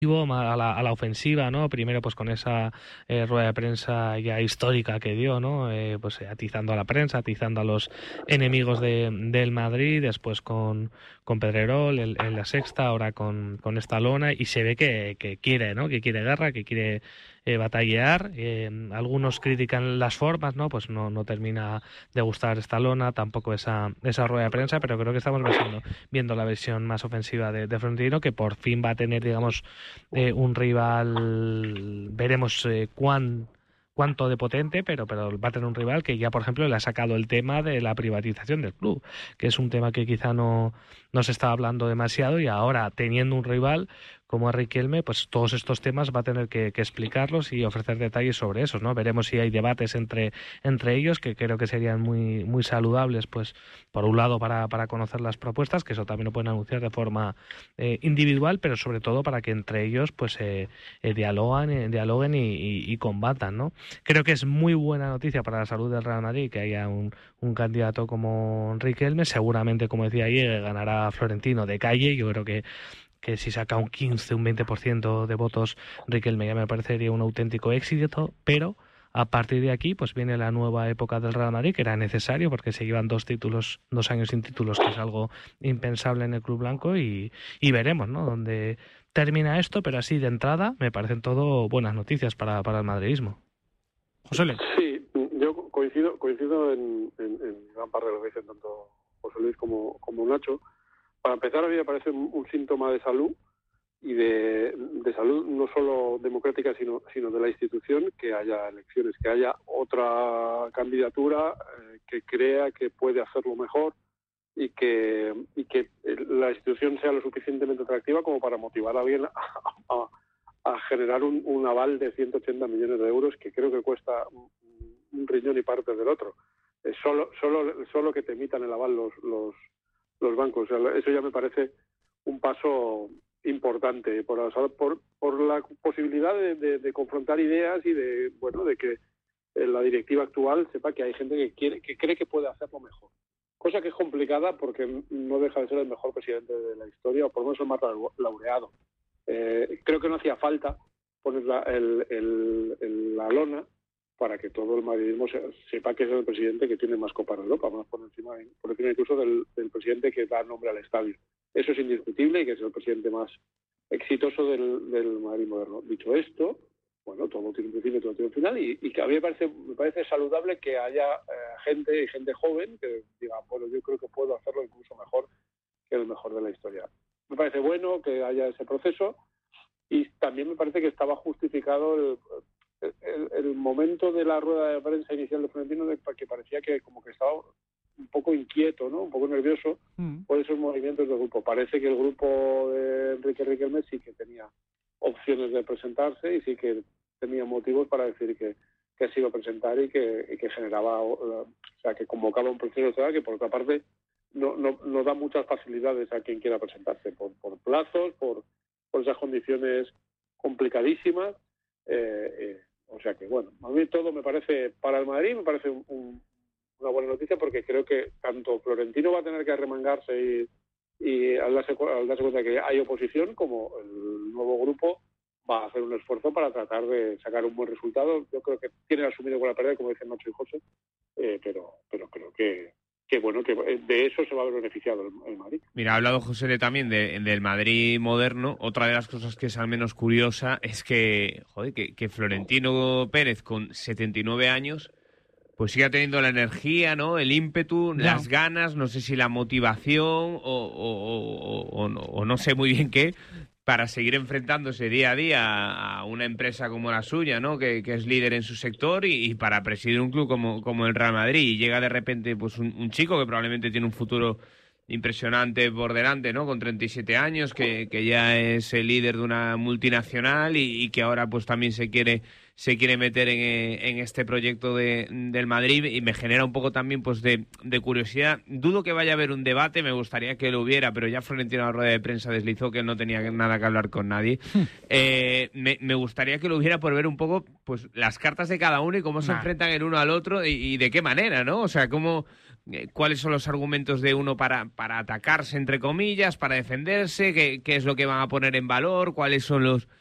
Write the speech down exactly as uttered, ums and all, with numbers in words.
A la, a la ofensiva, ¿no? Primero pues con esa eh, rueda de prensa ya histórica que dio, ¿no? Eh, pues eh, atizando a la prensa, atizando a los enemigos de, del Madrid, después con, con Pedrerol en, en la sexta, ahora con, con esta lona, y se ve que, que quiere, ¿no? Que quiere guerra, que quiere eh, batallar. Eh, algunos critican las formas, ¿no? Pues no, no termina de gustar esta lona, tampoco esa, esa rueda de prensa, pero creo que estamos viendo, viendo la versión más ofensiva de, de Florentino, que por fin va a tener, digamos, eh, un rival, veremos eh, cuán cuánto de potente, pero, pero va a tener un rival que ya, por ejemplo, le ha sacado el tema de la privatización del club, que es un tema que quizá no, no se estaba hablando demasiado, y ahora, teniendo un rival como a Riquelme, pues todos estos temas va a tener que, que explicarlos y ofrecer detalles sobre esos, ¿no? Veremos si hay debates entre, entre ellos, que creo que serían muy, muy saludables, pues, por un lado, para, para conocer las propuestas, que eso también lo pueden anunciar de forma eh, individual, pero sobre todo para que entre ellos, pues, eh, eh, dialogan, eh, dialoguen y, y, y combatan, ¿no? Creo que es muy buena noticia para la salud del Real Madrid que haya un, un candidato como Riquelme. Seguramente, como decía ayer, ganará Florentino de calle. Yo creo que que si saca un quince, un veinte por ciento de votos, Riquelme ya me parecería un auténtico éxito, pero a partir de aquí pues viene la nueva época del Real Madrid, que era necesario porque se llevan dos títulos, dos años sin títulos, que es algo impensable en el club blanco, y, y veremos, ¿no?, dónde termina esto, pero así de entrada me parecen todo buenas noticias para, para el madridismo. José Luis. Sí, yo coincido coincido en, en, en gran parte de lo que dicen tanto José Luis como, como Nacho. Para empezar, a mí me parece un, un síntoma de salud, y de, de salud no solo democrática, sino, sino de la institución, que haya elecciones, que haya otra candidatura eh, que crea que puede hacerlo mejor, y que, y que la institución sea lo suficientemente atractiva como para motivar a alguien a, a, a generar un, un aval de ciento ochenta millones de euros, que creo que cuesta un, un riñón y parte del otro. Eh, solo, solo, solo que te emitan el aval los, los los bancos. O sea, eso ya me parece un paso importante por, por, por la posibilidad de, de, de confrontar ideas, y de, bueno, de que la directiva actual sepa que hay gente que quiere, que cree que puede hacerlo mejor. Cosa que es complicada porque no deja de ser el mejor presidente de la historia, o por lo menos el más laureado. Eh, creo que no hacía falta poner la, el, el, el, la lona para que todo el madridismo sepa que es el presidente que tiene más copas de Europa, más por encima, por encima incluso del, del presidente que da nombre al estadio. Eso es indiscutible, y que es el presidente más exitoso del, del Madrid moderno. Dicho esto, bueno, todo tiene un principio y todo tiene un final, y, y que a mí me parece, me parece saludable que haya eh, gente y gente joven que diga, bueno, yo creo que puedo hacerlo incluso mejor que el mejor de la historia. Me parece bueno que haya ese proceso, y también me parece que estaba justificado el, el, el momento de la rueda de prensa inicial de Florentino, de, que parecía que como que estaba un poco inquieto, ¿no?, un poco nervioso mm. por esos movimientos del grupo. Parece que el grupo de Enrique Riquelme sí que tenía opciones de presentarse, y sí que tenía motivos para decir que, que se iba a presentar, y que, y que generaba, o sea, que convocaba un proceso electoral que, por otra parte, no, no, no da muchas facilidades a quien quiera presentarse, por, por plazos, por, por esas condiciones complicadísimas. Eh, eh, o sea que, bueno, a mí todo me parece, para el Madrid me parece un, un, una buena noticia, porque creo que tanto Florentino va a tener que arremangarse y, y al, darse, al darse cuenta que hay oposición, como el nuevo grupo va a hacer un esfuerzo para tratar de sacar un buen resultado. Yo creo que tienen asumido con la pérdida, como dicen Nacho y José, eh, pero, pero creo que que bueno, que de eso se va a ver beneficiado el, el Madrid. Mira, ha hablado José también de, del Madrid moderno. Otra de las cosas que es al menos curiosa es que, joder, que, que Florentino Pérez, con setenta y nueve años, pues siga teniendo la energía, ¿no?, el ímpetu, ya. las ganas, no sé si la motivación o, o, o, o, no, o no sé muy bien qué, para seguir enfrentándose día a día a una empresa como la suya, ¿no?, que, que es líder en su sector, y, y para presidir un club como, como el Real Madrid. Y llega de repente pues un, un chico que probablemente tiene un futuro impresionante por delante, ¿no?, con treinta y siete años, que, que ya es el líder de una multinacional, y, y que ahora pues también se quiere se quiere meter en, en este proyecto de, del Madrid, y me genera un poco también pues de, de curiosidad. Dudo que vaya a haber un debate, me gustaría que lo hubiera, pero ya Florentino en la rueda de prensa deslizó que no tenía nada que hablar con nadie. eh, me, me gustaría que lo hubiera, por ver un poco pues las cartas de cada uno y cómo nah. se enfrentan el uno al otro, y, y de qué manera, ¿no? O sea, cómo, eh, cuáles son los argumentos de uno para, para atacarse, entre comillas, para defenderse, qué, qué es lo que van a poner en valor, cuáles son los,